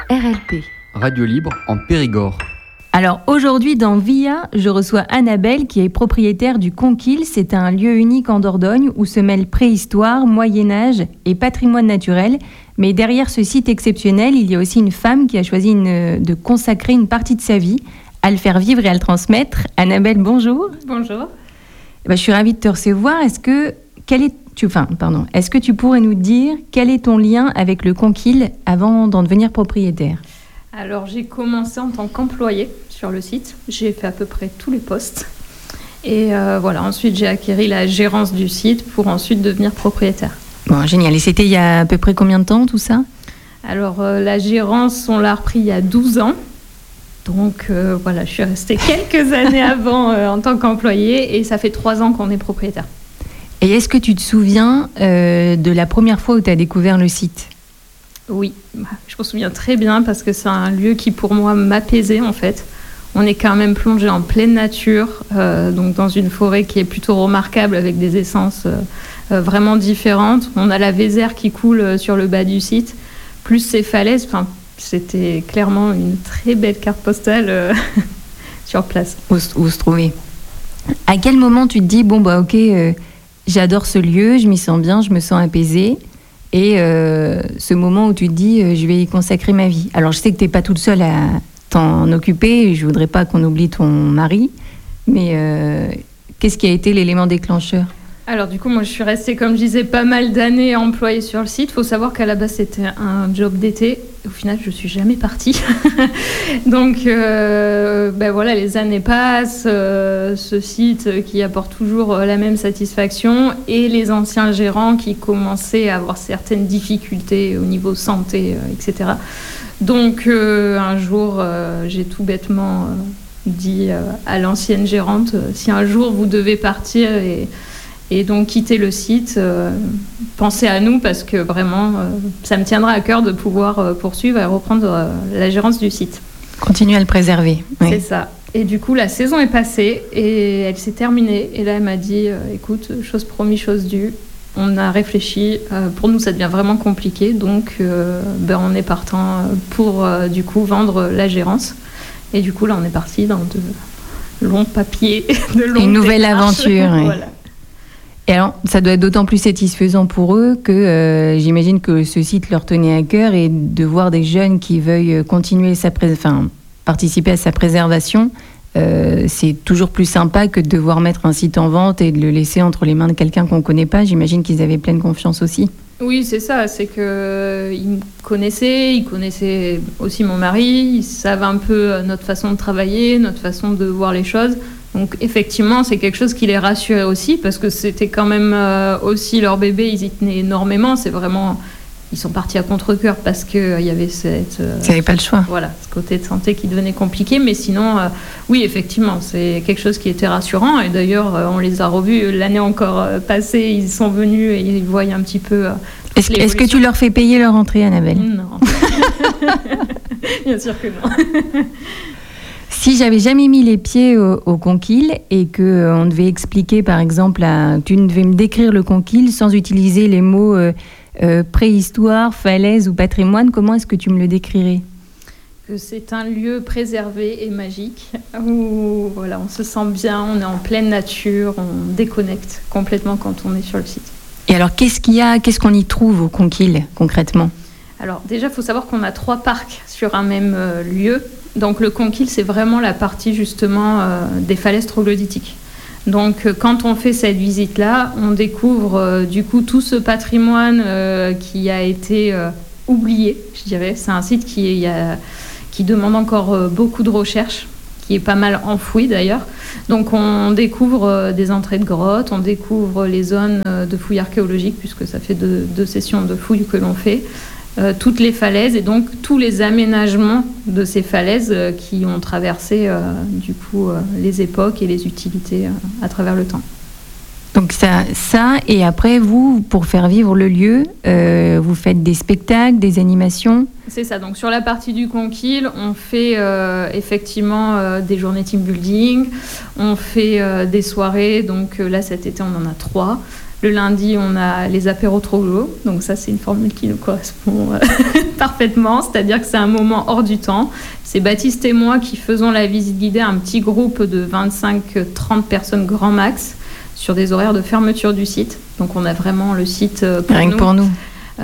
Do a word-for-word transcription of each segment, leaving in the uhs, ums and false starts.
R L P. Radio libre en Périgord. Alors aujourd'hui dans Via, je reçois Annabelle qui est propriétaire du Conquil. C'est un lieu unique en Dordogne où se mêlent préhistoire, Moyen-Âge et patrimoine naturel. Mais derrière ce site exceptionnel, il y a aussi une femme qui a choisi une, de consacrer une partie de sa vie à le faire vivre et à le transmettre. Annabelle, bonjour. Bonjour. Eh ben, je suis ravie de te recevoir. Est-ce que, quel est, tu, enfin, pardon, est-ce que tu pourrais nous dire quel est ton lien avec le Conquil avant d'en devenir propriétaire ? Alors j'ai commencé en tant qu'employée sur le site. J'ai fait à peu près tous les postes. Et euh, voilà, ensuite j'ai acquis la gérance du site pour ensuite devenir propriétaire. Bon, génial. Et c'était il y a à peu près combien de temps tout ça ? Alors euh, la gérance, on l'a repris il y a douze ans. Donc euh, voilà, je suis restée quelques années avant euh, en tant qu'employée et ça fait trois ans qu'on est propriétaire. Et est-ce que tu te souviens euh, de la première fois où tu as découvert le site ? Oui, je m'en souviens très bien parce que c'est un lieu qui pour moi m'apaisait en fait. On est quand même plongé en pleine nature, euh, donc dans une forêt qui est plutôt remarquable avec des essences euh, euh, vraiment différentes. On a la Vézère qui coule sur le bas du site, plus ces falaises. Enfin, c'était clairement une très belle carte postale euh, sur place. Où, où se trouver. À quel moment tu te dis, bon bah ok, euh, j'adore ce lieu, je m'y sens bien, je me sens apaisée. Et euh, ce moment où tu te dis, euh, je vais y consacrer ma vie. Alors, je sais que tu n'es pas toute seule à t'en occuper. Je ne voudrais pas qu'on oublie ton mari. Mais euh, qu'est-ce qui a été l'élément déclencheur ? Alors, du coup, moi, je suis restée, comme je disais, pas mal d'années employée sur le site. Il faut savoir qu'à la base, c'était un job d'été. Au final, je ne suis jamais partie. Donc, euh, ben voilà, les années passent. Euh, ce site qui apporte toujours la même satisfaction. Et les anciens gérants qui commençaient à avoir certaines difficultés au niveau santé, euh, et cetera. Donc, euh, un jour, euh, j'ai tout bêtement euh, dit euh, à l'ancienne gérante, euh, si un jour vous devez partir et... Et donc quitter le site, euh, pensez à nous parce que vraiment, euh, ça me tiendra à cœur de pouvoir euh, poursuivre et reprendre euh, la gérance du site. Continuer à le préserver. Oui. C'est ça. Et du coup, la saison est passée et elle s'est terminée. Et là, elle m'a dit, euh, écoute, chose promise, chose due. On a réfléchi. Euh, pour nous, ça devient vraiment compliqué. Donc, euh, ben, on est partant pour, euh, du coup, vendre la gérance. Et du coup, là, on est parti dans de longs papiers, de longues Une nouvelle démarches. aventure. Oui. Voilà. Et alors, ça doit être d'autant plus satisfaisant pour eux que euh, j'imagine que ce site leur tenait à cœur et de voir des jeunes qui veuillent continuer sa pré- enfin, participer à sa préservation, euh, c'est toujours plus sympa que de devoir mettre un site en vente et de le laisser entre les mains de quelqu'un qu'on ne connaît pas. J'imagine qu'ils avaient pleine confiance aussi. Oui, c'est ça, c'est qu'ils me connaissaient, ils connaissaient aussi mon mari, ils savent un peu notre façon de travailler, notre façon de voir les choses. Donc effectivement, c'est quelque chose qui les rassurait aussi, parce que c'était quand même euh, aussi leur bébé, ils y tenaient énormément. C'est vraiment, ils sont partis à contre-cœur parce qu'il euh, y avait cette... Euh, Ils n'avaient pas le choix. Voilà, ce côté de santé qui devenait compliqué. Mais sinon, euh, oui, effectivement, c'est quelque chose qui était rassurant. Et d'ailleurs, euh, on les a revus l'année encore euh, passée. Ils sont venus et ils voyaient un petit peu... Euh, est-ce, est-ce que tu leur fais payer leur entrée, Annabelle ? Non. Bien sûr que non. Si j'avais jamais mis les pieds au, au Conquil et que euh, on devait expliquer, par exemple, à, tu devais me décrire le Conquil sans utiliser les mots euh, euh, préhistoire, falaise ou patrimoine, comment est-ce que tu me le décrirais ? Que c'est un lieu préservé et magique où voilà, on se sent bien, on est en pleine nature, on déconnecte complètement quand on est sur le site. Et alors, qu'est-ce qu'il y a, qu'est-ce qu'on y trouve au Conquil concrètement ? Alors déjà, il faut savoir qu'on a trois parcs sur un même euh, lieu. Donc le Conquil, c'est vraiment la partie justement euh, des falaises troglodytiques. Donc euh, quand on fait cette visite-là, on découvre euh, du coup tout ce patrimoine euh, qui a été euh, oublié, je dirais. C'est un site qui, est, a, qui demande encore euh, beaucoup de recherche, qui est pas mal enfoui d'ailleurs. Donc on découvre euh, des entrées de grottes, on découvre les zones euh, de fouilles archéologiques, puisque ça fait deux, deux sessions de fouilles que l'on fait. Euh, toutes les falaises et donc tous les aménagements de ces falaises euh, qui ont traversé euh, du coup euh, les époques et les utilités euh, à travers le temps. Donc ça, ça, et après vous, pour faire vivre le lieu, euh, vous faites des spectacles, des animations ? C'est ça, donc sur la partie du Conquil, on fait euh, effectivement euh, des journées team building, on fait euh, des soirées, donc euh, là cet été on en a trois. Le lundi, on a les apéros troglo. Donc ça, c'est une formule qui nous correspond euh, parfaitement. C'est-à-dire que c'est un moment hors du temps. C'est Baptiste et moi qui faisons la visite guidée à un petit groupe de vingt-cinq à trente personnes grand max sur des horaires de fermeture du site. Donc on a vraiment le site euh, pour Rien nous. que pour nous.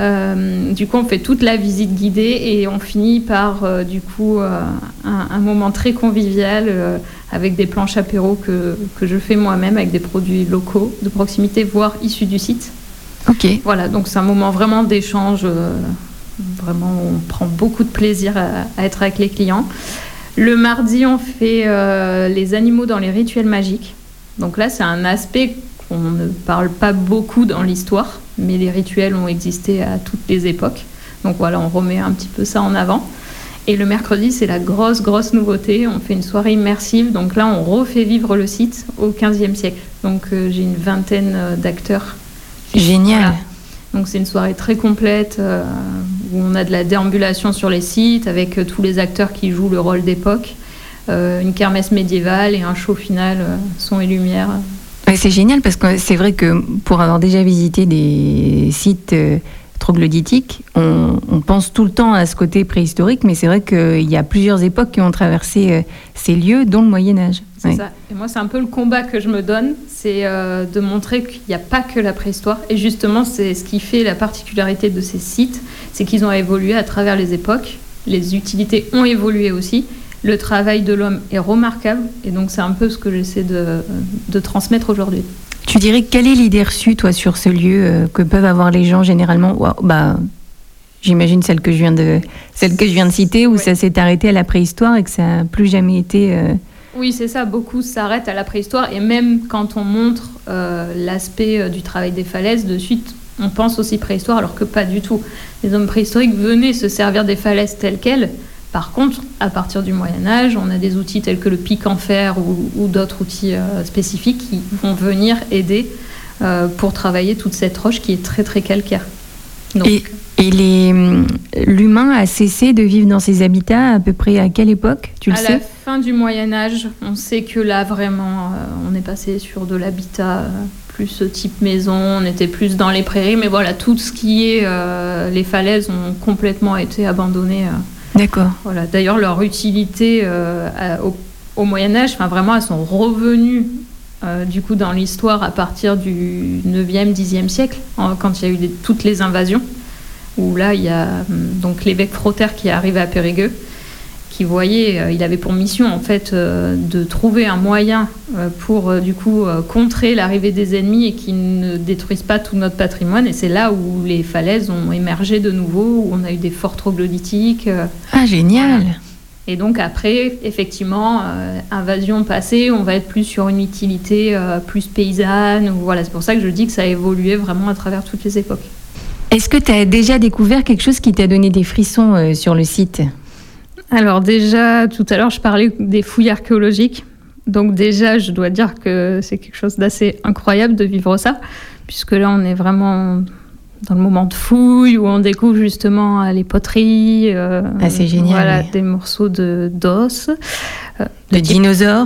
Euh, du coup, on fait toute la visite guidée et on finit par euh, du coup euh, un, un moment très convivial euh, avec des planches apéro que, que je fais moi-même avec des produits locaux de proximité, voire issus du site. Ok. Voilà, donc c'est un moment vraiment d'échange. Euh, vraiment, on prend beaucoup de plaisir à, à être avec les clients. Le mardi, on fait euh, les animaux dans les rituels magiques. Donc là, c'est un aspect qu'on ne parle pas beaucoup dans l'histoire, mais les rituels ont existé à toutes les époques. Donc voilà, on remet un petit peu ça en avant. Et le mercredi, c'est la grosse, grosse nouveauté. On fait une soirée immersive. Donc là, on refait vivre le site au quinzième siècle. Donc euh, j'ai une vingtaine d'acteurs. Génial. Voilà. Donc c'est une soirée très complète euh, où on a de la déambulation sur les sites avec euh, tous les acteurs qui jouent le rôle d'époque. Euh, une kermesse médiévale et un show final, euh, son et lumière. Ouais, c'est génial parce que c'est vrai que pour avoir déjà visité des sites euh, troglodytiques, on, on pense tout le temps à ce côté préhistorique, mais c'est vrai qu'il y a plusieurs époques qui ont traversé euh, ces lieux, dont le Moyen-Âge. C'est ouais. ça. Et moi, c'est un peu le combat que je me donne, c'est euh, de montrer qu'il n'y a pas que la préhistoire. Et justement, c'est ce qui fait la particularité de ces sites, c'est qu'ils ont évolué à travers les époques. Les utilités ont évolué aussi. Le travail de l'homme est remarquable. Et donc, c'est un peu ce que j'essaie de, de transmettre aujourd'hui. Tu dirais, quelle est l'idée reçue, toi, sur ce lieu euh, que peuvent avoir les gens généralement? Wow, bah, j'imagine celle que je viens de, celle que je viens de citer, où ouais. Ça s'est arrêté à la préhistoire et que ça n'a plus jamais été... Euh... Oui, c'est ça. Beaucoup s'arrêtent à la préhistoire. Et même quand on montre euh, l'aspect euh, du travail des falaises, de suite, on pense aussi préhistoire, alors que pas du tout. Les hommes préhistoriques venaient se servir des falaises telles quelles. Par contre, à partir du Moyen-Âge, on a des outils tels que le pic en fer ou, ou d'autres outils euh, spécifiques qui vont venir aider euh, pour travailler toute cette roche qui est très, très calcaire. Donc, et et les, l'humain a cessé de vivre dans ces habitats à peu près à quelle époque, tu le sais? À la fin du Moyen-Âge, on sait que là, vraiment, euh, on est passé sur de l'habitat euh, plus type maison, on était plus dans les prairies, mais voilà, tout ce qui est... Euh, les falaises ont complètement été abandonnées. Euh, D'accord. Voilà. D'ailleurs, leur utilité euh, à, au, au Moyen-Âge, enfin, vraiment, elles sont revenues euh, du coup, dans l'histoire à partir du neuvième, dixième siècle, en, quand il y a eu des, toutes les invasions, où là, il y a donc l'évêque Frotter qui est arrivé à Périgueux, qui voyait, euh, il avait pour mission, en fait, euh, de trouver un moyen euh, pour, euh, du coup, euh, contrer l'arrivée des ennemis et qu'ils ne détruisent pas tout notre patrimoine. Et c'est là où les falaises ont émergé de nouveau, où on a eu des forts troglodytiques. Euh, ah, génial! Voilà. Et donc après, effectivement, euh, invasion passée, on va être plus sur une utilité euh, plus paysanne. Voilà, c'est pour ça que je dis que ça a évolué vraiment à travers toutes les époques. Est-ce que tu as déjà découvert quelque chose qui t'a donné des frissons euh, sur le site ? Alors déjà, tout à l'heure, je parlais des fouilles archéologiques. Donc déjà, je dois dire que c'est quelque chose d'assez incroyable de vivre ça, puisque là, on est vraiment dans le moment de fouille, où on découvre justement les poteries. Euh, ah, c'est génial. Voilà, oui. des morceaux de, d'os. Euh, de dinosaures.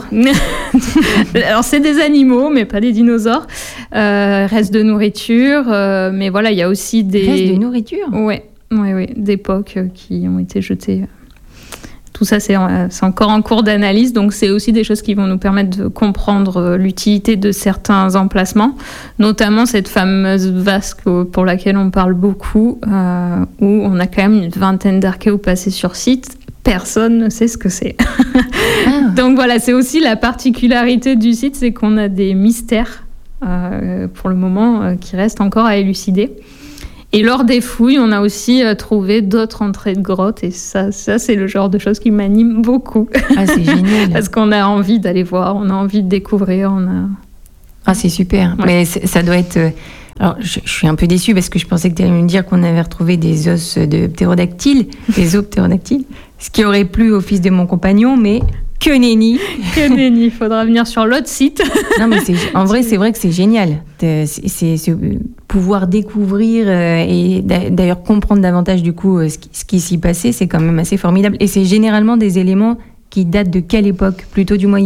Alors, c'est des animaux, mais pas des dinosaures. Euh, restes de nourriture, euh, mais voilà, il y a aussi des... Restes de nourriture ? Oui, oui, oui, d'époque qui ont été jetés. Tout ça, c'est, c'est encore en cours d'analyse, donc c'est aussi des choses qui vont nous permettre de comprendre l'utilité de certains emplacements, notamment cette fameuse vasque pour laquelle on parle beaucoup, euh, où on a quand même une vingtaine d'archéos passés sur site. Personne ne sait ce que c'est. Ah. Donc voilà, c'est aussi la particularité du site, c'est qu'on a des mystères, euh, pour le moment, euh, qui restent encore à élucider. Et lors des fouilles, on a aussi euh, trouvé d'autres entrées de grottes. Et ça, ça, c'est le genre de choses qui m'anime beaucoup. Ah, c'est génial. Parce qu'on a envie d'aller voir, on a envie de découvrir. On a... Ah, c'est super. Ouais. Mais c'est, ça doit être... Alors, je, je suis un peu déçue parce que je pensais que tu allais me dire qu'on avait retrouvé des os de ptérodactyles, des os ptérodactyles, ce qui aurait plu au fils de mon compagnon, mais... Que nenni. Que nenni, il faudra venir sur l'autre site. Non, mais c'est, en vrai, c'est vrai que c'est génial. C'est, c'est, c'est pouvoir découvrir euh, et d'ailleurs comprendre davantage du coup euh, ce, qui, ce qui s'y passait, c'est quand même assez formidable. Et c'est généralement des éléments qui datent de quelle époque ? Plutôt du Moyen-Âge ?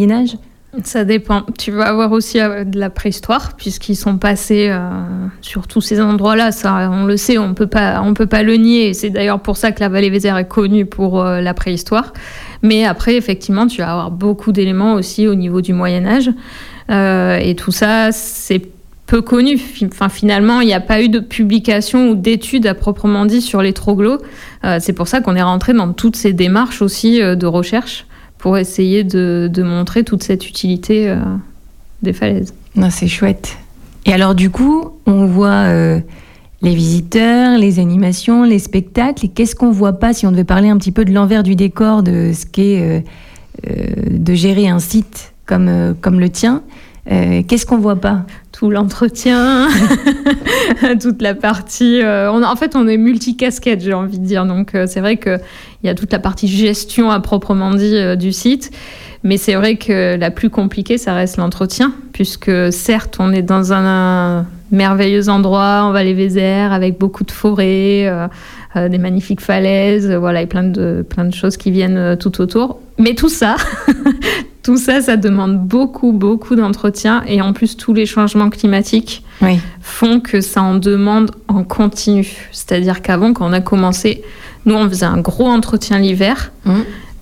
Ça dépend. Tu vas avoir aussi euh, de la préhistoire, puisqu'ils sont passés euh, sur tous ces endroits-là. Ça, on le sait, on peut pas, on peut pas le nier. C'est d'ailleurs pour ça que la vallée Vézère est connue pour euh, la préhistoire. Mais après, effectivement, tu vas avoir beaucoup d'éléments aussi au niveau du Moyen-Âge. Euh, et tout ça, c'est peu connu. Enfin, finalement, il n'y a pas eu de publication ou d'études à proprement dit sur les troglos. Euh, c'est pour ça qu'on est rentré dans toutes ces démarches aussi euh, de recherche, pour essayer de, de montrer toute cette utilité euh, des falaises. Non, c'est chouette. Et alors du coup, on voit euh, les visiteurs, les animations, les spectacles. Et qu'est-ce qu'on voit pas, si on devait parler un petit peu de l'envers du décor de ce qu'est euh, euh, de gérer un site comme, euh, comme le tien, euh, qu'est-ce qu'on voit pas ? Tout l'entretien, toute la partie... Euh, on, en fait, on est multicasquette, j'ai envie de dire. Donc, euh, c'est vrai qu'il y a toute la partie gestion à proprement dit euh, du site. Mais c'est vrai que la plus compliquée, ça reste l'entretien. Puisque, certes, on est dans un, un merveilleux endroit, en vallée Vézère, avec beaucoup de forêts, euh, euh, des magnifiques falaises, euh, voilà, et plein de, plein de choses qui viennent euh, tout autour. Mais tout ça... Tout ça, ça demande beaucoup, beaucoup d'entretien. Et en plus, tous les changements climatiques oui. font que ça en demande en continu. C'est-à-dire qu'avant, quand on a commencé, nous, on faisait un gros entretien l'hiver. Mmh.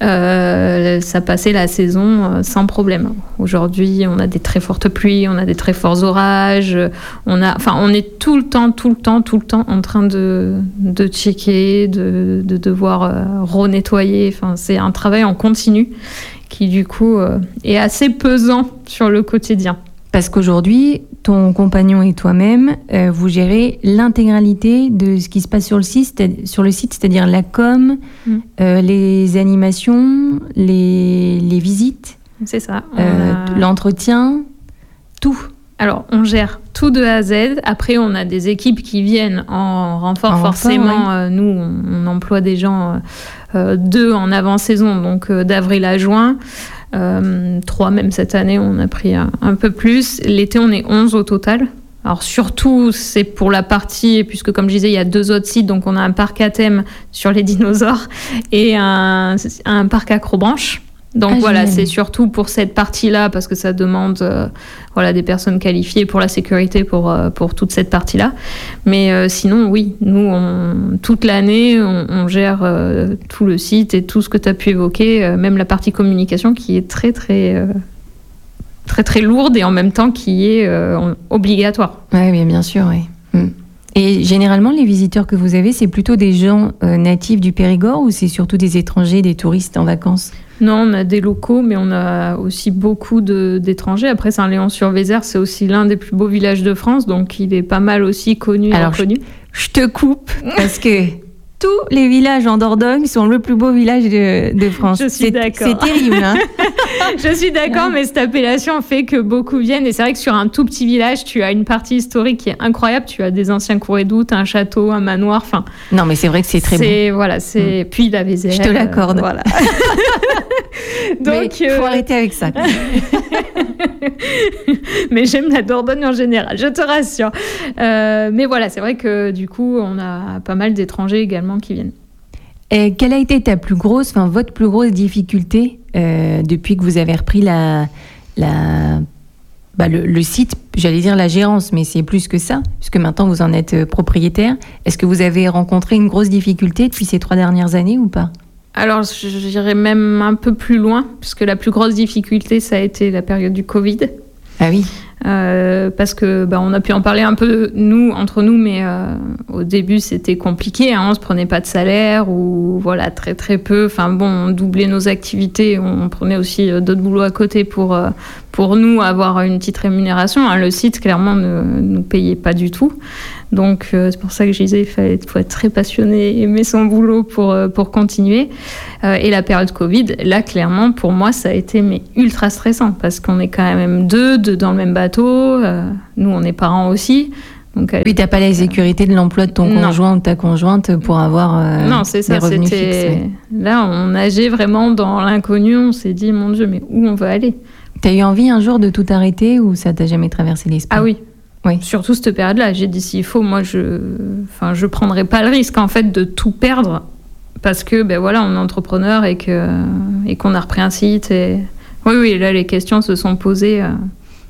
Euh, ça passait la saison euh, sans problème. Aujourd'hui, on a des très fortes pluies, on a des très forts orages. On a, enfin, on est tout le temps, tout le temps, tout le temps en train de, de checker, de, de devoir euh, renettoyer. Enfin, c'est un travail en continu qui du coup euh, est assez pesant sur le quotidien. Parce qu'aujourd'hui, ton compagnon et toi-même, euh, vous gérez l'intégralité de ce qui se passe sur le site, sur le site, c'est-à-dire la com, mmh. euh, les animations, les, les visites, c'est ça, euh, a... l'entretien, tout. Alors, on gère tout de A à Z. Après, on a des équipes qui viennent en renfort. En forcément, renfort, ouais. euh, nous, on, on emploie des gens... Euh, Euh, deux en avant-saison, donc euh, d'avril à juin. Euh, trois même cette année, on a pris un, un peu plus. L'été, on est onze au total. Alors surtout, c'est pour la partie, puisque comme je disais, il y a deux autres sites, donc on a un parc à thème sur les dinosaures et un, un parc acrobranche. Donc ah, voilà, génial. C'est surtout pour cette partie-là, parce que ça demande euh, voilà, des personnes qualifiées pour la sécurité, pour, euh, pour toute cette partie-là. Mais euh, sinon, oui, nous, on, toute l'année, on, on gère euh, tout le site et tout ce que tu as pu évoquer, euh, même la partie communication qui est très, très, euh, très, très lourde et en même temps qui est euh, obligatoire. Oui, bien, bien sûr, oui. Mm. Et généralement, les visiteurs que vous avez, c'est plutôt des gens euh, natifs du Périgord ou c'est surtout des étrangers, des touristes en vacances ? Non, on a des locaux, mais on a aussi beaucoup de, d'étrangers. Après, Saint-Léon-sur-Vézère, c'est aussi l'un des plus beaux villages de France, donc il est pas mal aussi connu et Alors, reconnu. Je, je te coupe, parce que tous les villages en Dordogne sont le plus beau village de, de France. Je suis c'est, d'accord. C'est terrible, hein. Je suis d'accord, mais cette appellation fait que beaucoup viennent. Et c'est vrai que sur un tout petit village, tu as une partie historique qui est incroyable. Tu as des anciens cours et doutes, un château, un manoir. Enfin, non, mais c'est vrai que c'est très c'est, beau. Voilà, c'est... Mm. Puis la Vézère. Je te l'accorde. Euh, voilà. Donc, il faut euh... arrêter avec ça. Mais j'aime la Dordogne en général, je te rassure. Euh, mais voilà, c'est vrai que du coup, on a pas mal d'étrangers également qui viennent. Et quelle a été ta plus grosse, enfin votre plus grosse difficulté euh, depuis que vous avez repris la, la, bah le, le site, j'allais dire la gérance, mais c'est plus que ça, puisque maintenant vous en êtes propriétaire. Est-ce que vous avez rencontré une grosse difficulté depuis ces trois dernières années ou pas ? Alors, j'irais même un peu plus loin, puisque la plus grosse difficulté, ça a été la période du Covid. Ah oui. Euh, parce que bah, on a pu en parler un peu nous entre nous, mais euh, au début c'était compliqué, hein, on se prenait pas de salaire ou voilà très très peu. Enfin bon, on doublait nos activités, on prenait aussi euh, d'autres boulots à côté pour euh, pour nous avoir une petite rémunération. Hein. Le site clairement ne nous payait pas du tout, donc euh, c'est pour ça que je disais il fallait faut être très passionné, aimer son boulot pour euh, pour continuer. Euh, et la période Covid, là clairement pour moi ça a été mais ultra stressant parce qu'on est quand même deux, deux dans le même bateau. Euh, nous, on est parents aussi. Donc, oui, tu n'as pas la sécurité de l'emploi de ton non. conjoint ou de ta conjointe pour avoir euh, non, c'est ça, des revenus c'était... fixes. Oui. Là, on nageait vraiment dans l'inconnu. On s'est dit, mon Dieu, mais où on va aller ? Tu as eu envie un jour de tout arrêter ou ça t'a jamais traversé l'esprit ? Ah oui. Oui. Surtout cette période-là. J'ai dit, s'il faut, moi, je ne je prendrai pas le risque en fait, de tout perdre parce que ben, voilà, on est entrepreneur et, que... et qu'on a repris un site et... Oui, oui, là, les questions se sont posées. Euh...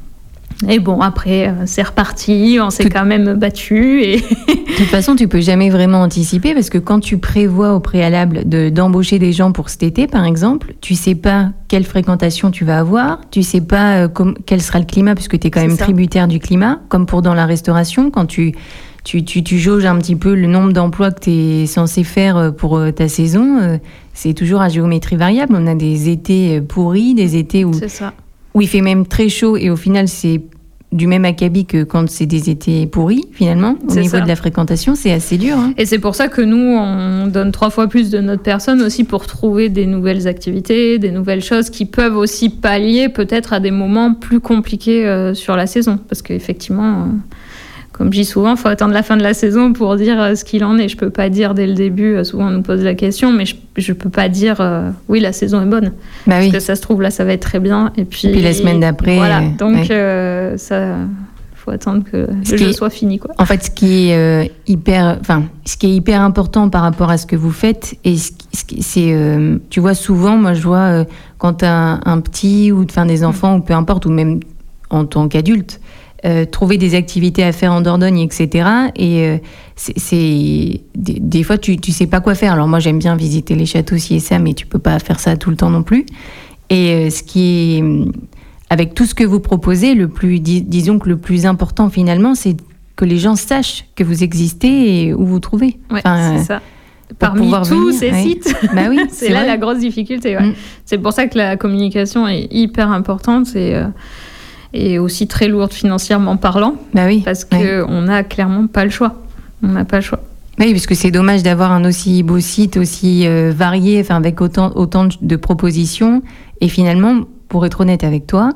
Et bon, après, euh, c'est reparti, on s'est Tout... quand même battu. Et... de toute façon, tu peux jamais vraiment anticiper parce que quand tu prévois au préalable de, d'embaucher des gens pour cet été, par exemple, tu sais pas quelle fréquentation tu vas avoir, tu sais pas euh, com- quel sera le climat puisque tu es quand c'est même ça. Tributaire du climat, comme pour dans la restauration, quand tu, tu, tu, tu jauges un petit peu le nombre d'emplois que tu es censé faire pour euh, ta saison, euh, c'est toujours à géométrie variable. On a des étés pourris, des étés où... C'est ça. où il fait même très chaud et au final c'est du même acabit que quand c'est des étés pourris finalement au c'est niveau ça. De la fréquentation, c'est assez dur hein. Et c'est pour ça que nous on donne trois fois plus de notre personne aussi pour trouver des nouvelles activités, des nouvelles choses qui peuvent aussi pallier peut-être à des moments plus compliqués euh, sur la saison parce qu'effectivement euh, comme je dis souvent, il faut attendre la fin de la saison pour dire euh, ce qu'il en est. Je ne peux pas dire dès le début, euh, souvent on nous pose la question, mais je ne peux pas dire euh, oui, la saison est bonne. Bah oui. Parce que ça se trouve, là, ça va être très bien. Et puis, et puis la semaine d'après. Voilà, euh, donc ouais. euh, ça, il faut attendre que ce le jeu est, soit fini. Quoi. En fait, ce qui est, euh, hyper, enfin, ce qui est hyper important par rapport à ce que vous faites, et ce, ce qui, c'est, euh, tu vois, souvent, moi je vois euh, quand tu as un, un petit ou enfin, des enfants, mmh. ou peu importe, ou même en tant qu'adulte, Euh, trouver des activités à faire en Dordogne, et cetera. Et euh, c'est, c'est des, des fois tu tu sais pas quoi faire. Alors moi j'aime bien visiter les châteaux ci et ça, mais tu peux pas faire ça tout le temps non plus. Et euh, ce qui est avec tout ce que vous proposez, le plus dis, disons que le plus important finalement, c'est que les gens sachent que vous existez et où vous trouvez. Ouais, enfin, c'est ça. Parmi tous venir, ces ouais. sites, bah oui, c'est, c'est là vrai. la grosse difficulté. Ouais. Mm. C'est pour ça que la communication est hyper importante. Et euh, et aussi très lourde financièrement parlant, bah oui, parce qu'on ouais. n'a clairement pas le choix. On n'a pas le choix. Oui, parce que c'est dommage d'avoir un aussi beau site, aussi euh, varié, enfin avec autant, autant de propositions. Et finalement, pour être honnête avec toi,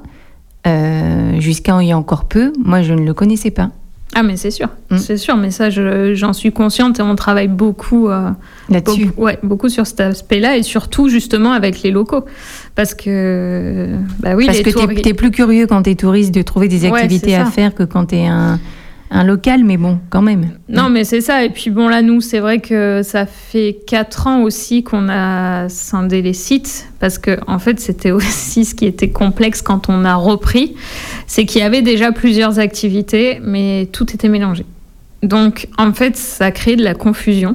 euh, jusqu'à il y a encore peu, moi je ne le connaissais pas. Ah mais c'est sûr, mmh. c'est sûr, mais ça je, j'en suis consciente et on travaille beaucoup euh, là-dessus. Beaucoup, ouais, beaucoup sur cet aspect-là et surtout justement avec les locaux, parce que bah oui, parce les que tour... t'es, t'es plus curieux quand t'es touriste de trouver des activités ouais, à faire que quand t'es un un local, mais bon, quand même. Non, mais c'est ça. Et puis bon, là, nous, c'est vrai que ça fait quatre ans aussi qu'on a scindé les sites, parce que en fait, c'était aussi ce qui était complexe quand on a repris, c'est qu'il y avait déjà plusieurs activités, mais tout était mélangé. Donc, en fait, ça crée de la confusion.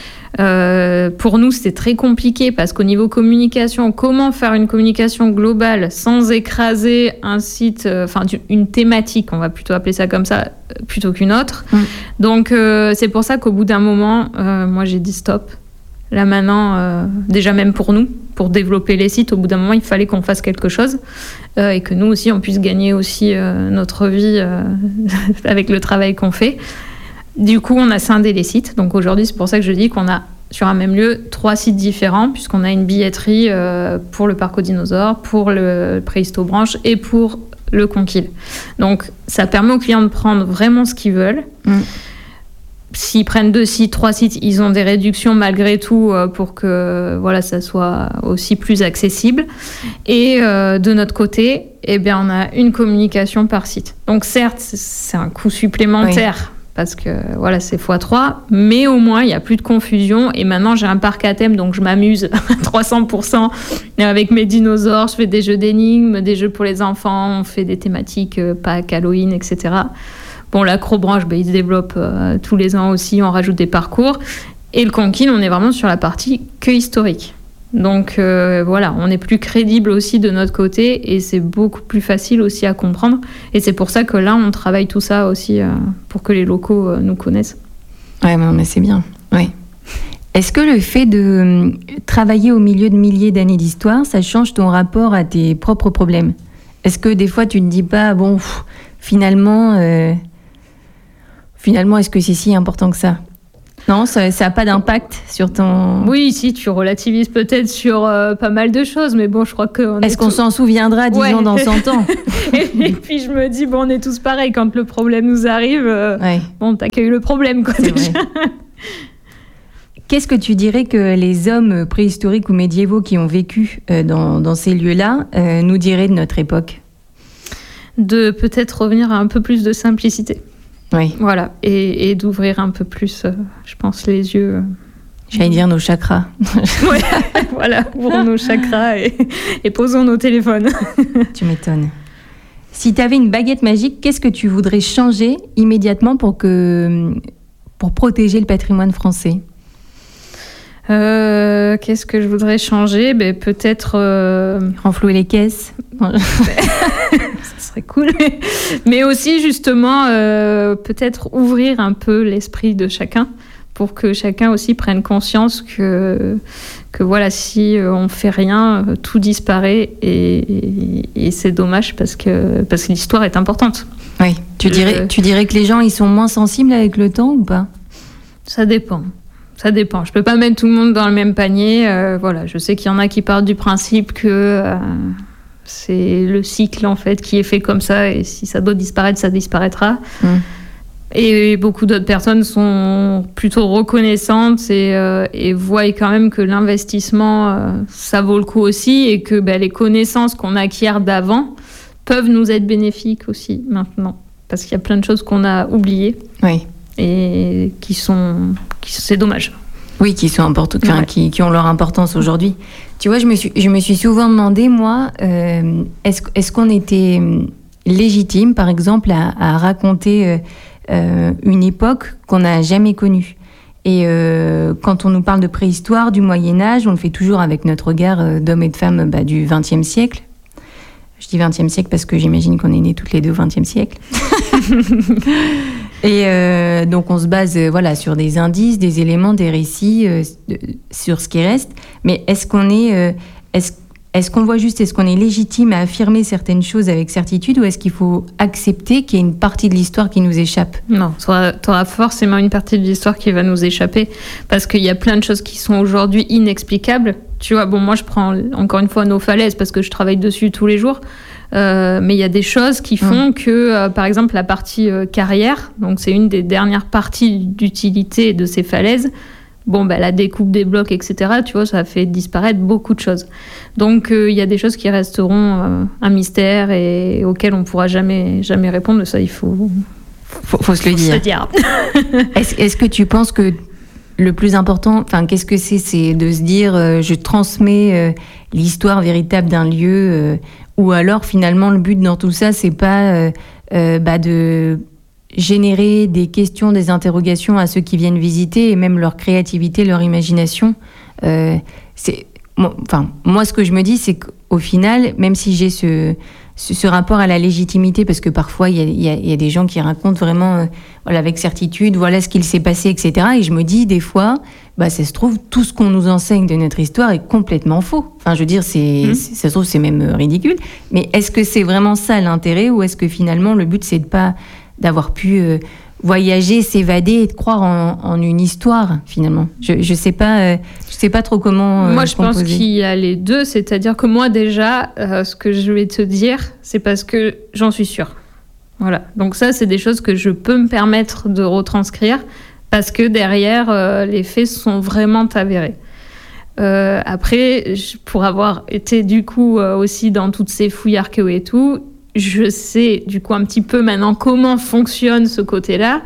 Euh, pour nous, c'était très compliqué parce qu'au niveau communication, comment faire une communication globale sans écraser un site, enfin euh, une thématique, on va plutôt appeler ça comme ça, plutôt qu'une autre. Mmh. Donc euh, c'est pour ça qu'au bout d'un moment, euh, moi j'ai dit stop. Là maintenant, euh, déjà même pour nous, pour développer les sites, au bout d'un moment, il fallait qu'on fasse quelque chose euh, et que nous aussi, on puisse gagner aussi euh, notre vie euh, avec le travail qu'on fait. Du coup, on a scindé les sites. Donc aujourd'hui, c'est pour ça que je dis qu'on a sur un même lieu trois sites différents, puisqu'on a une billetterie euh, pour le parc aux dinosaures, pour le Préhisto-Branche et pour le Conquille. Donc ça permet aux clients de prendre vraiment ce qu'ils veulent. Mmh. S'ils prennent deux sites, trois sites, ils ont des réductions malgré tout euh, pour que voilà, ça soit aussi plus accessible. Et euh, de notre côté, eh bien, on a une communication par site. Donc certes, c'est un coût supplémentaire. Oui. Parce que voilà, c'est fois trois, mais au moins il n'y a plus de confusion. Et maintenant j'ai un parc à thème, donc je m'amuse à trois cents pour cent avec mes dinosaures. Je fais des jeux d'énigmes, des jeux pour les enfants, on fait des thématiques euh, Pâques, Halloween, et cetera. Bon, l'Acrobranche, ben, il se développe euh, tous les ans aussi, on rajoute des parcours. Et le Conquille, on est vraiment sur la partie que historique. Donc euh, voilà, on est plus crédible aussi de notre côté et c'est beaucoup plus facile aussi à comprendre. Et c'est pour ça que là, on travaille tout ça aussi euh, pour que les locaux euh, nous connaissent. Ouais, mais c'est bien. Ouais. Est-ce que le fait de euh, travailler au milieu de milliers d'années d'histoire, ça change ton rapport à tes propres problèmes ? Est-ce que des fois, tu ne te dis pas, bon, pff, finalement, euh, finalement, est-ce que c'est si important que ça ? Non, ça n'a pas d'impact sur ton... Oui, si, tu relativises peut-être sur euh, pas mal de choses, mais bon, je crois que... Est-ce est qu'on tout... s'en souviendra, disons, ouais. dans cent ans ? Et puis je me dis, bon, on est tous pareils, quand le problème nous arrive, euh, ouais. bon, t'accueilles le problème, quoi, c'est déjà. Vrai. Qu'est-ce que tu dirais que les hommes préhistoriques ou médiévaux qui ont vécu euh, dans, dans ces lieux-là euh, nous diraient de notre époque ? De peut-être revenir à un peu plus de simplicité. Oui. Voilà, et, et d'ouvrir un peu plus, euh, je pense, les yeux euh, J'allais dire nos chakras. Ouais, voilà, ouvrons nos chakras et, et posons nos téléphones. Tu m'étonnes. Si tu avais une baguette magique, qu'est-ce que tu voudrais changer immédiatement pour, que, pour protéger le patrimoine français ? Euh, qu'est-ce que je voudrais changer ? Ben, peut-être... Euh... renflouer les caisses. Ça serait cool. Mais aussi, justement, euh, peut-être ouvrir un peu l'esprit de chacun pour que chacun aussi prenne conscience que, que voilà, si on ne fait rien, tout disparaît et, et, et c'est dommage parce que, parce que l'histoire est importante. Oui. Tu dirais, euh, tu dirais que les gens ils sont moins sensibles avec le temps ou pas ? Ça dépend. Ça dépend. Je peux pas mettre tout le monde dans le même panier. Euh, voilà, je sais qu'il y en a qui partent du principe que euh, c'est le cycle en fait qui est fait comme ça et si ça doit disparaître, ça disparaîtra. Mmh. Et beaucoup d'autres personnes sont plutôt reconnaissantes et, euh, et voient quand même que l'investissement, euh, ça vaut le coup aussi et que bah, les connaissances qu'on acquiert d'avant peuvent nous être bénéfiques aussi maintenant. Parce qu'il y a plein de choses qu'on a oubliées. Oui. Et qui sont, qui, c'est dommage. Oui, qui sont importantes, ouais. qui, qui ont leur importance aujourd'hui. Tu vois, je me suis, je me suis souvent demandé, moi, euh, est-ce, est-ce qu'on était légitime, par exemple, à, à raconter euh, euh, une époque qu'on n'a jamais connue. Et euh, quand on nous parle de préhistoire, du Moyen-Âge, on le fait toujours avec notre regard euh, d'hommes et de femmes bah, du vingtième siècle. Je dis vingtième siècle parce que j'imagine qu'on est nés toutes les deux au vingtième siècle. Et euh, donc on se base euh, voilà, sur des indices, des éléments, des récits, euh, de, sur ce qui reste. Mais est-ce qu'on est, euh, est-ce, est-ce qu'on voit juste, est-ce qu'on est légitime à affirmer certaines choses avec certitude ou est-ce qu'il faut accepter qu'il y ait une partie de l'histoire qui nous échappe ? Non, tu auras forcément une partie de l'histoire qui va nous échapper parce qu'il y a plein de choses qui sont aujourd'hui inexplicables. Tu vois, bon, moi je prends encore une fois nos falaises parce que je travaille dessus tous les jours. Euh, mais il y a des choses qui font mmh. que, euh, par exemple, la partie euh, carrière, donc c'est une des dernières parties d'utilité de ces falaises, bon, bah, la découpe des blocs, et cetera, tu vois, ça fait disparaître beaucoup de choses. Donc, il euh, y a des choses qui resteront euh, un mystère et auxquelles on ne pourra jamais, jamais répondre. Ça, il faut, faut, faut se le dire. Se dire. est-ce, est-ce que tu penses que le plus important, enfin, qu'est-ce que c'est, c'est de se dire, euh, je transmets euh, l'histoire véritable d'un lieu, euh, ou alors finalement le but dans tout ça, c'est pas euh, euh, bah, de générer des questions, des interrogations à ceux qui viennent visiter et même leur créativité, leur imagination. Euh, c'est, moi, enfin, moi, ce que je me dis, c'est qu'au final, même si j'ai ce Ce, ce rapport à la légitimité, parce que parfois, il y a, y a, y a des gens qui racontent vraiment euh, voilà, avec certitude, voilà ce qu'il s'est passé, et cetera. Et je me dis, des fois, bah, ça se trouve, tout ce qu'on nous enseigne de notre histoire est complètement faux. Enfin, je veux dire, c'est, mmh. c'est, ça se trouve, c'est même ridicule. Mais est-ce que c'est vraiment ça l'intérêt, ou est-ce que finalement, le but, c'est de pas, d'avoir pu euh, voyager, s'évader et de croire en, en une histoire, finalement. Je je sais pas, euh, je sais pas trop comment. Euh, moi, je composer. pense qu'il y a les deux, c'est-à-dire que moi déjà, euh, ce que je vais te dire, c'est parce que j'en suis sûre. Voilà. Donc ça, c'est des choses que je peux me permettre de retranscrire parce que derrière, euh, les faits sont vraiment avérés. Euh, après, pour avoir été du coup euh, aussi dans toutes ces fouilles archéo et tout, je sais du coup un petit peu maintenant comment fonctionne ce côté-là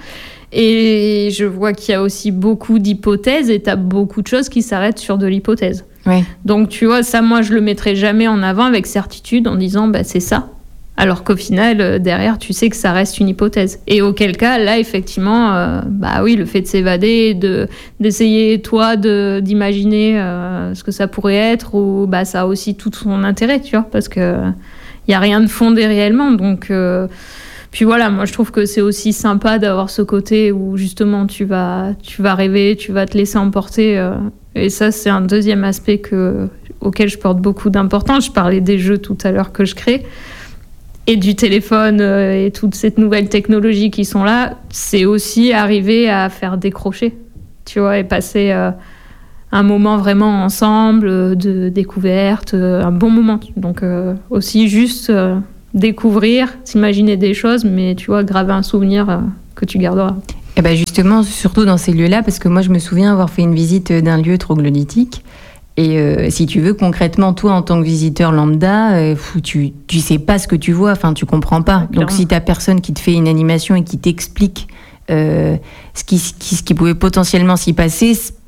et je vois qu'il y a aussi beaucoup d'hypothèses et t'as beaucoup de choses qui s'arrêtent sur de l'hypothèse. Ouais. Donc tu vois, ça moi je le mettrai jamais en avant avec certitude en disant bah, c'est ça. Alors qu'au final, derrière, tu sais que ça reste une hypothèse. Et auquel cas, là, effectivement, euh, bah oui, le fait de s'évader, de, d'essayer, toi, de, d'imaginer euh, ce que ça pourrait être, ou bah, ça a aussi tout son intérêt, tu vois, parce que il n'y a rien de fondé réellement. Donc, euh, puis voilà, moi, je trouve que c'est aussi sympa d'avoir ce côté où, justement, tu vas, tu vas rêver, tu vas te laisser emporter. Euh, et ça, c'est un deuxième aspect que, auquel je porte beaucoup d'importance. Je parlais des jeux tout à l'heure que je crée. Et du téléphone euh, et toutes ces nouvelles technologies qui sont là, c'est aussi arriver à faire décrocher, tu vois, et passer euh, un moment vraiment ensemble, euh, de découverte, euh, un bon moment. Donc euh, aussi juste euh, découvrir, s'imaginer des choses, mais tu vois, graver un souvenir euh, que tu garderas. Et ben justement, surtout dans ces lieux-là, parce que moi je me souviens avoir fait une visite d'un lieu troglodytique. Et euh, si tu veux, concrètement, toi, en tant que visiteur lambda, euh, tu, tu sais pas ce que tu vois, enfin, tu comprends pas. Clairement. Donc, si t'as personne qui te fait une animation et qui t'explique euh, ce, qui, ce qui pouvait potentiellement s'y passer,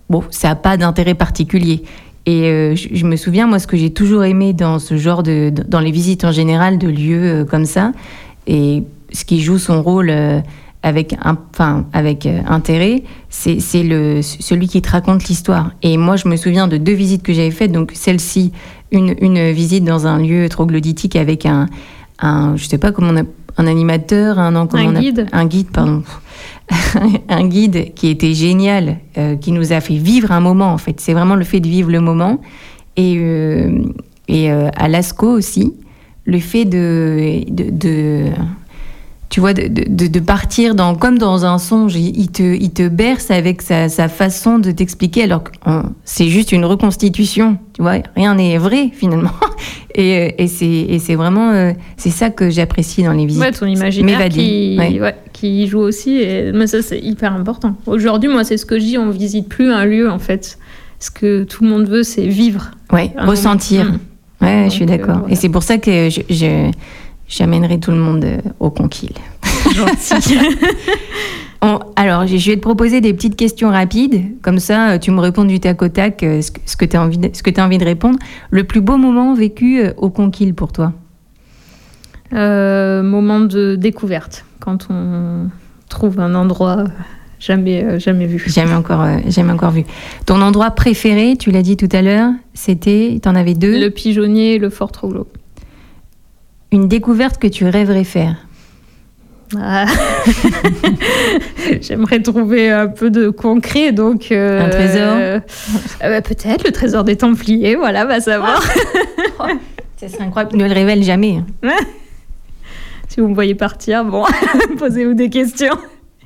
bon, ça n'a pas d'intérêt particulier. Et euh, je, je me souviens, moi, ce que j'ai toujours aimé dans ce genre de, dans les visites en général de lieux euh, comme ça, et ce qui joue son rôle euh, avec, un, enfin, avec euh, intérêt, c'est, c'est le, celui qui te raconte l'histoire. Et moi, je me souviens de deux visites que j'avais faites, donc celle-ci, une, une visite dans un lieu troglodytique avec un, un je sais pas comment on a, un animateur, un, non, comment un on a, guide, un guide, pardon. un guide qui était génial, euh, qui nous a fait vivre un moment, en fait. C'est vraiment le fait de vivre le moment. Et, euh, et euh, à Lascaux aussi, le fait de, de, de tu vois, de, de, de partir dans, comme dans un songe. Il te, il te berce avec sa, sa façon de t'expliquer, alors que hein, c'est juste une reconstitution. Tu vois, rien n'est vrai, finalement. Et, et, c'est, et c'est vraiment... Euh, c'est ça que j'apprécie dans les visites. Ouais, ton imaginaire M'évader. qui, Ouais. ouais, qui joue aussi. Et, mais ça, c'est hyper important. Aujourd'hui, moi, c'est ce que je dis, on visite plus un lieu, en fait. Ce que tout le monde veut, c'est vivre. Ouais, Un ressentir. moment. Ouais, Donc, je suis d'accord. euh, voilà. Et c'est pour ça que je, je, j'amènerai tout le monde euh, au Conquille. Gentil. On- alors, je je vais te proposer des petites questions rapides. Comme ça, euh, tu me réponds du tac au tac euh, ce que, ce que tu as envie, de- ce que t'as envie de répondre. Le plus beau moment vécu euh, au Conquille pour toi? Euh, moment de découverte, quand on trouve un endroit jamais, euh, jamais vu. Jamais encore, euh, jamais encore vu. Ton endroit préféré, tu l'as dit tout à l'heure, c'était, t'en avais deux. Le pigeonnier et le fort Troglo. Une découverte que tu rêverais faire. Ah. J'aimerais trouver un peu de concret, donc... euh, Un trésor euh, bah, peut-être, le trésor des Templiers, voilà, va savoir. Ça serait incroyable. Ne le révèle jamais. Si vous me voyez partir, bon, posez-vous des questions.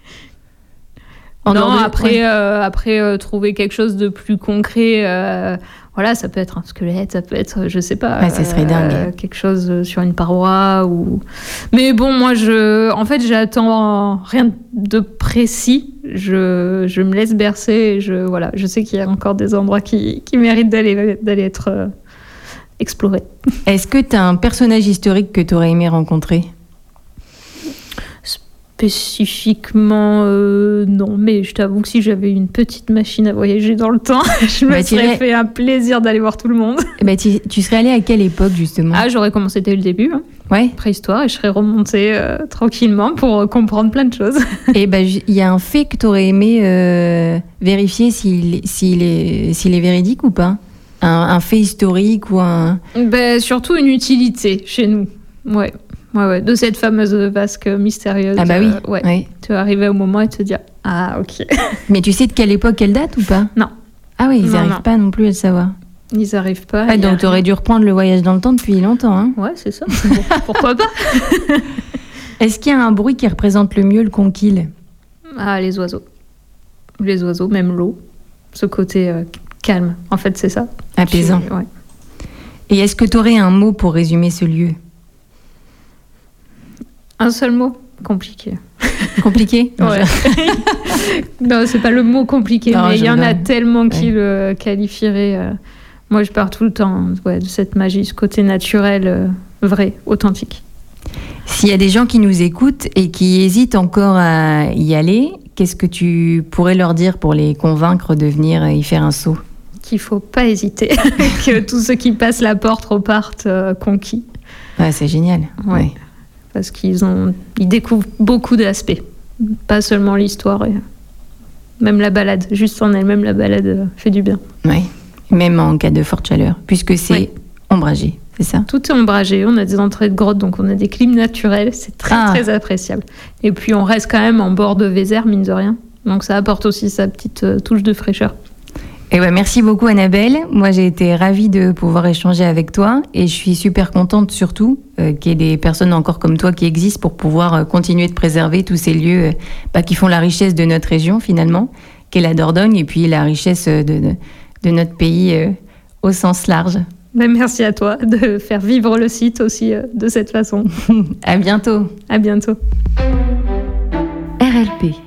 En non, dehors de- après, ouais. euh, après euh, trouver quelque chose de plus concret, euh, voilà, ça peut être un squelette, ça peut être, je sais pas, Ouais, ça serait dingue. quelque chose sur une paroi ou. Mais bon, moi, je, en fait, j'attends rien de précis. Je, je me laisse bercer. Et je, voilà, je sais qu'il y a encore des endroits qui, qui méritent d'aller, d'aller être euh, explorés. Est-ce que tu as un personnage historique que tu aurais aimé rencontrer? Spécifiquement, euh, non, mais je t'avoue que si j'avais une petite machine à voyager dans le temps, je me Bah, serais t'irais- fait un plaisir d'aller voir tout le monde. Eh ben, tu, tu serais allé à quelle époque, justement? Ah, j'aurais commencé dès le début, hein, Ouais. préhistoire, et je serais remontée euh, tranquillement pour euh, comprendre plein de choses. Et ben, j- il y a un fait que tu aurais aimé euh, vérifier s'il, s'il, est, s'il est véridique ou pas? Un, un fait historique ou un... Ben, surtout une utilité chez nous. Ouais. Ouais, ouais, de cette fameuse vasque mystérieuse. Ah bah oui. euh, ouais. Ouais. Tu vas arriver au moment et te dire ah, ok. Mais tu sais de quelle époque elle date ou pas? Non. Ah oui, ils Non, n'arrivent non. pas non plus à le savoir. Ils arrivent pas. Ah, il y a donc tu aurais rien. dû reprendre le voyage dans le temps depuis longtemps. Hein. Ouais, c'est ça. Pourquoi pas? Est-ce qu'il y a un bruit qui représente le mieux le Conquille? Ah, les oiseaux. Les oiseaux, même l'eau. Ce côté euh, calme. En fait, c'est ça. Apaisant. Je- ouais. Et est-ce que tu aurais un mot pour résumer ce lieu? Un seul mot. Compliqué. Compliqué? Non, Ouais. Non, c'est pas le mot compliqué, Non, mais il y je en a rigole. tellement qui Ouais. le qualifieraient. euh, Moi, je pars tout le temps ouais, de cette magie, ce côté naturel, euh, vrai, authentique. S'il y a des gens qui nous écoutent et qui hésitent encore à y aller, qu'est-ce que tu pourrais leur dire pour les convaincre de venir y faire un saut? Qu'il faut pas hésiter, que tous ceux qui passent la porte repartent euh, conquis, Ouais, c'est génial. Ouais. parce qu'ils ont, ils découvrent beaucoup d'aspects, pas seulement l'histoire, et même la balade, juste en elle-même, la balade euh, fait du bien. Ouais. Même en cas de forte chaleur, puisque c'est Ouais. ombragé, c'est ça? Tout est ombragé, on a des entrées de grottes, donc on a des clims naturels, c'est très Ah. très appréciable. Et puis on reste quand même en bord de Vézère, mine de rien, donc ça apporte aussi sa petite euh, touche de fraîcheur. Eh ben, merci beaucoup Annabelle. Moi j'ai été ravie de pouvoir échanger avec toi et je suis super contente surtout euh, qu'il y ait des personnes encore comme toi qui existent pour pouvoir euh, continuer de préserver tous ces lieux euh, bah, qui font la richesse de notre région finalement, qu'est la Dordogne et puis la richesse de, de, de notre pays euh, au sens large. Ben, merci à toi de faire vivre le site aussi euh, de cette façon. À bientôt. À bientôt. R L P.